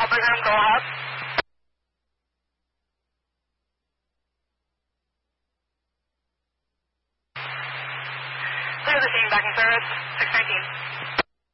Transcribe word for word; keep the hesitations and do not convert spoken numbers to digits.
Big room, go ahead. Clear the scene, back in service, six nineteen.